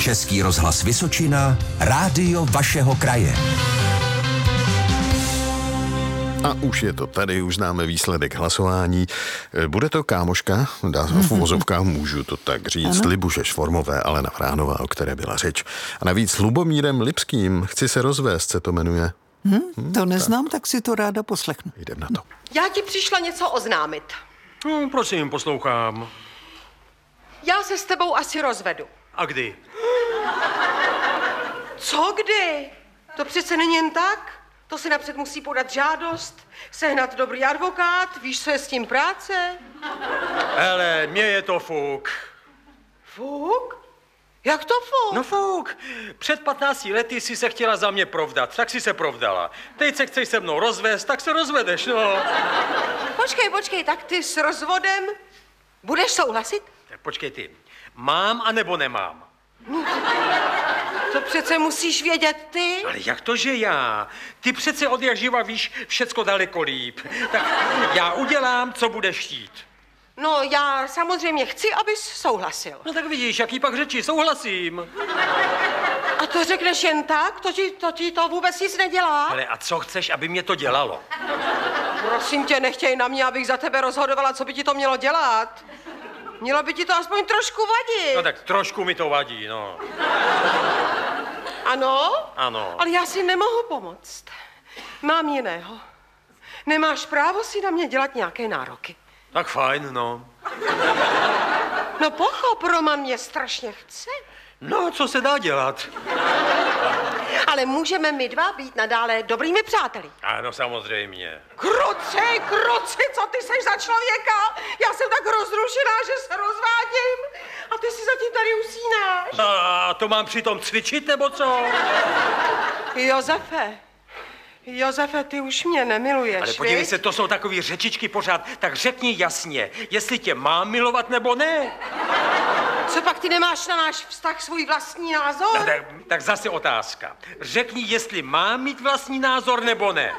Český rozhlas Vysočina, rádio vašeho kraje. A už je to tady, už známe výsledek hlasování. Bude to kámoška, v uvozovkách můžu to tak říct, Libuše Švormové, Alena Vránová, o které byla řeč. A navíc s Lubomírem Lipským, Chci se rozvést, se to jmenuje. To neznám, tak si to ráda poslechnu. Jdem na to. Já ti přišla něco oznámit. Prosím, poslouchám. Já se s tebou asi rozvedu. A kdy? Co kdy? To přece není jen tak. To si napřed musí podat žádost, sehnat dobrý advokát, víš, co je s tím práce? Hele, mně je to fuk. Fuk? Jak to fuk? No fuk. Před 15 lety si se chtěla za mě provdat, tak si se provdala. Teď se chceš se mnou rozvést, tak se rozvedeš, no. Počkej, tak ty s rozvodem budeš souhlasit? Počkej ty, mám anebo nemám? To přece musíš vědět ty. Ale jak to, že já? Ty přece od jak živa víš všecko daleko líp. Tak já udělám, co budeš chtít. No, já samozřejmě chci, abys souhlasil. No tak vidíš, jaký pak řeči, souhlasím. A to řekneš jen tak? To ti to vůbec nic nedělá? Ale a co chceš, aby mě to dělalo? Prosím tě, nechtěj na mě, abych za tebe rozhodovala, co by ti to mělo dělat. Mělo by ti to aspoň trošku vadit. No tak trošku mi to vadí, no. Ano? Ano. Ale já si nemohu pomoct. Mám jiného. Nemáš právo si na mě dělat nějaké nároky. Tak fajn, no. No pochop, Roman mě strašně chce. No, co se dá dělat? Ale můžeme my dva být nadále dobrými přáteli. Ano, samozřejmě. Kruci, co ty seš za člověka? Já jsem tak rozrušená, že se rozvádím. A ty si zatím tady usínáš. A to mám přitom cvičit, nebo co? Josefe, ty už mě nemiluješ, Ale podívej viď? se, to jsou takový řečičky pořád. Tak řekni jasně, jestli tě mám milovat, nebo ne. Co pak ty nemáš na náš vztah svůj vlastní názor? No, tak zase otázka. Řekni, jestli mám mít vlastní názor, nebo ne.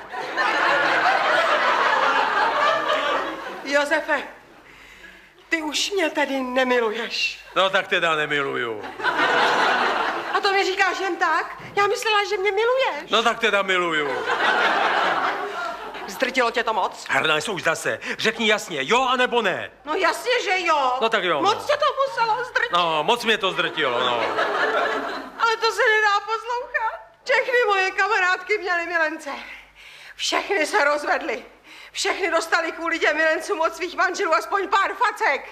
Josefe, ty už mě tedy nemiluješ. No tak teda nemiluju. A to mi říkáš jen tak? Já myslela, že mě miluješ. No tak teda miluju. Zdrtilo tě to moc? Harnáš už zase. Řekni jasně, jo anebo ne. No jasně, že jo. No tak jo. Moc tě to muselo zdrtit. No, moc mě to zdrtilo, no. Ale to se nedá poslouchat. Všechny moje kamarádky měly milence. Všechny se rozvedly. Všechny dostali kvůli těm milencům od svých manželů aspoň pár facek.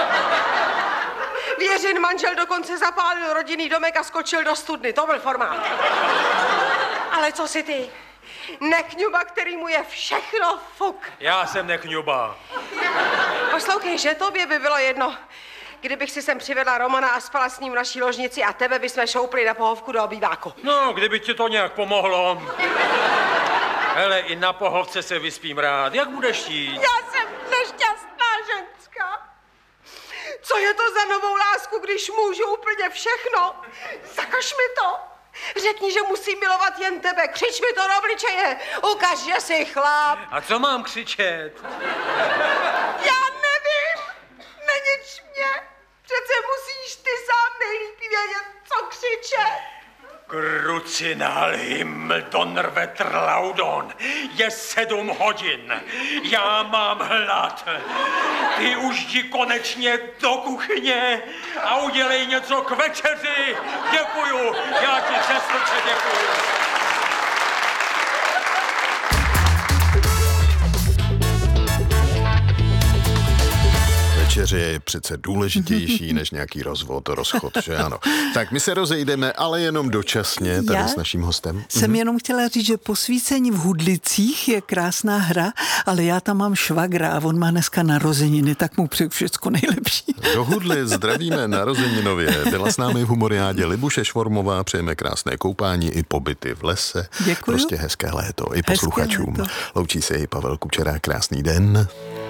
Věřin manžel dokonce zapálil rodinný domek a skočil do studny. To byl formát. Ale co si ty? Nekňuba, který mu je všechno fuk. Já jsem nekňuba. Poslouchej, že tobě by bylo jedno, kdybych si sem přivedla Romana a spala s ním v naší ložnici a tebe bychom šoupli na pohovku do obýváku. No, kdyby ti to nějak pomohlo. Hele, i na pohovce se vyspím rád. Jak budeš chtít? Já jsem nešťastná ženská. Co je to za novou lásku, když můžu úplně všechno? Zakaž mi to. Řekni, že musím milovat jen tebe. Křič mi to do obličeje. Ukaž, že jsi chlap. A co mám křičet? Já nevím. Nenič mě. Přece musíš ty sám nejlíp vědět, co křičet. Krucinál Himmel Donnerwetter Laudon. Je 7 hodin. Já mám hlad. Ty už jdi konečně do kuchyně a udělej něco k večeři. Děkuju. Já ti ze srdce děkuju. Večeře je přece důležitější než nějaký rozvod, rozchod, že ano. Tak my se rozejdeme, ale jenom dočasně tady s naším hostem. Jsem jenom chtěla říct, že Posvícení v Hudlicích je krásná hra, ale já tam mám švagra a on má dneska narozeniny, tak mu přeju všecko nejlepší. Do Hudlic zdravíme narozeninově. Byla s námi v humoriádě Libuše Švormová, přejeme krásné koupání i pobyty v lese. Děkuju. Prostě hezké léto i posluchačům. Loučí se i Pavel Kučera, krásný den.